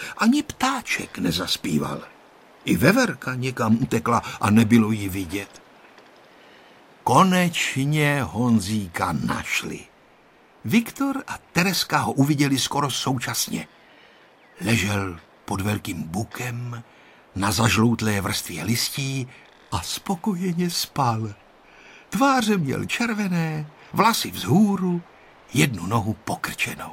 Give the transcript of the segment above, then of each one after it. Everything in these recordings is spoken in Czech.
ani ptáček nezaspíval. I veverka někam utekla a nebylo jí vidět. Konečně Honzíka našli. Viktor a Tereska ho uviděli skoro současně. Ležel pod velkým bukem na zažloutlé vrstvě listí a spokojeně spal. Tváře měl červené, vlasy vzhůru, jednu nohu pokrčenou.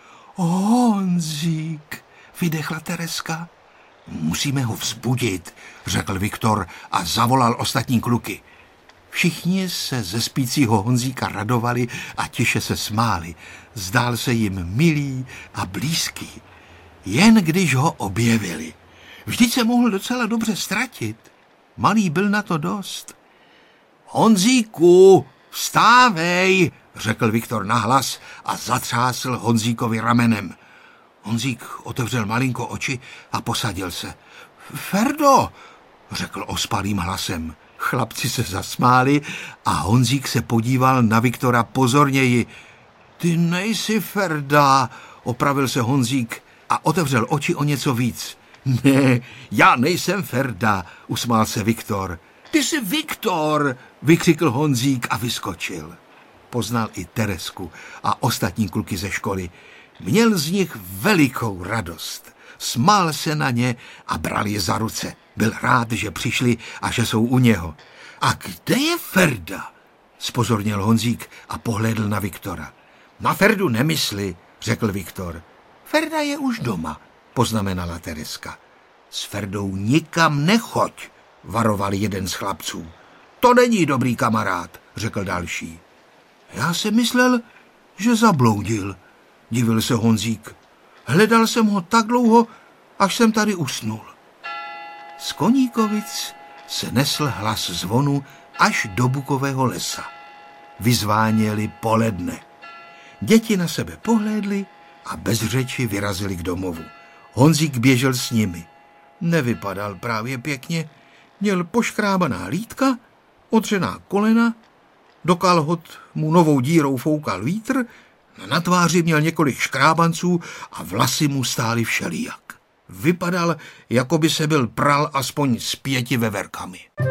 Honzík, vydechla Tereska. Musíme ho vzbudit, řekl Viktor a zavolal ostatní kluky. Všichni se ze spícího Honzíka radovali a tiše se smáli. Zdál se jim milý a blízký. Jen když ho objevili. Vždyť se mohl docela dobře ztratit. Malý byl na to dost. Honzíku, vstávej, řekl Viktor nahlas a zatřásl Honzíkovi ramenem. Honzík otevřel malinko oči a posadil se. Ferdo, řekl ospalým hlasem. Chlapci se zasmáli a Honzík se podíval na Viktora pozorněji. Ty nejsi Ferda, opravil se Honzík a otevřel oči o něco víc. Ne, já nejsem Ferda, usmál se Viktor. Ty jsi Viktor, vykřikl Honzík a vyskočil. Poznal i Teresku a ostatní kluky ze školy. Měl z nich velikou radost. Smál se na ně a bral je za ruce. Byl rád, že přišli a že jsou u něho. A kde je Ferda? Zpozornil Honzík a pohlédl na Viktora. Na Ferdu nemysli, řekl Viktor. Ferda je už doma, poznamenala Tereska. S Ferdou nikam nechoď, varoval jeden z chlapců. To není dobrý kamarád, řekl další. Já jsem myslel, že zabloudil, divil se Honzík. Hledal jsem ho tak dlouho, až jsem tady usnul. Z Koníkovic se nesl hlas zvonu až do bukového lesa. Vyzváněli poledne. Děti na sebe pohlédly a bez řeči vyrazili k domovu. Honzík běžel s nimi. Nevypadal právě pěkně. Měl poškrábaná lítka, otřená kolena, do kalhot mu novou dírou foukal vítr, na tváři měl několik škrábanců a vlasy mu stály všelijak. Vypadal, jako by se byl pral aspoň s 5 veverkami.